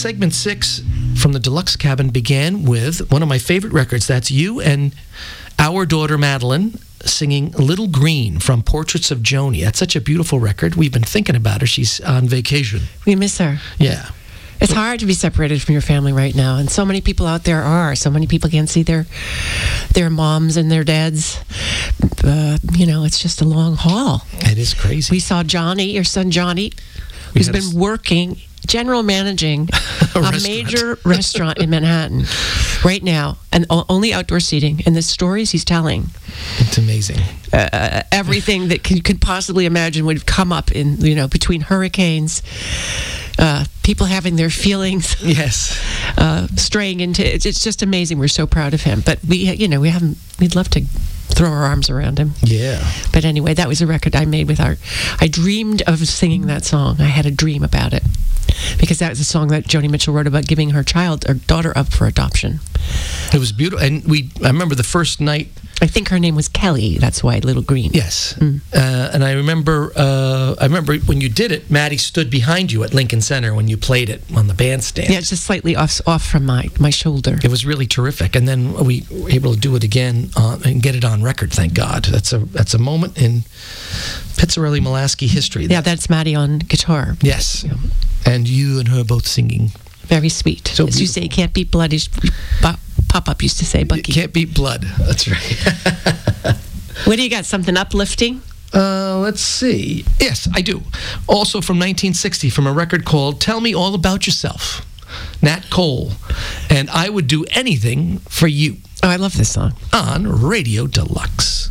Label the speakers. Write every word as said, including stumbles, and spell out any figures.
Speaker 1: segment six from the Deluxe Cabin began with one of my favorite records. That's you and our daughter Madeline singing Little Green from Portraits of Joni. That's such a beautiful record. We've been thinking about her. She's on vacation.
Speaker 2: We miss her.
Speaker 1: Yeah.
Speaker 2: It's hard to be separated from your family right now, and so many people out there are. So many people can't see their their moms and their dads. Uh, you know, it's just a long haul.
Speaker 1: It is crazy.
Speaker 2: We saw Johnny, your son Johnny,
Speaker 1: We
Speaker 2: who's
Speaker 1: had
Speaker 2: been
Speaker 1: a s-
Speaker 2: working, general managing
Speaker 1: A
Speaker 2: a,
Speaker 1: restaurant.
Speaker 2: major restaurant in Manhattan right now, and o- only outdoor seating. And the stories he's telling,
Speaker 1: It's amazing.
Speaker 2: uh, everything that you could possibly imagine would come up in, you know, between hurricanes, uh, people having their feelings
Speaker 1: Yes.
Speaker 2: uh, straying into it's, it's just amazing. We're so proud of him, but we, you know, we haven't. We'd love to throw our arms around him.
Speaker 1: Yeah.
Speaker 2: But anyway, that was a record I made with our. I dreamed of singing that song. I had a dream about it because that was a song that Joni Mitchell wrote about giving her child or daughter up for adoption.
Speaker 1: It was beautiful. And we, I remember the first night.
Speaker 2: I think her name was Kelly. That's why Little Green.
Speaker 1: Yes.
Speaker 2: Mm.
Speaker 1: Uh, and I remember, uh, I remember when you did it, Maddie stood behind you at Lincoln Center when you played it on the bandstand.
Speaker 2: Yeah, it's just slightly off off from my my shoulder.
Speaker 1: It was really terrific, and then we were able to do it again uh, and get it on record. Thank God. That's a that's a moment in Pizzarelli Molaski history.
Speaker 2: Yeah, that's Maddie on guitar.
Speaker 1: Yes,
Speaker 2: Yeah.
Speaker 1: and you and her both singing.
Speaker 2: Very sweet.
Speaker 1: So
Speaker 2: As you say, can't beat blood. As Pop Up used to say,
Speaker 1: You
Speaker 2: Bucky.
Speaker 1: can't beat blood. That's right.
Speaker 2: What do you got? Something uplifting?
Speaker 1: Uh, let's see. Yes, I do. Also from nineteen sixty, from a record called "Tell Me All About Yourself," Nat Cole, and "I Would Do Anything for You"
Speaker 2: Oh, I love this song.
Speaker 1: on Radio Deluxe.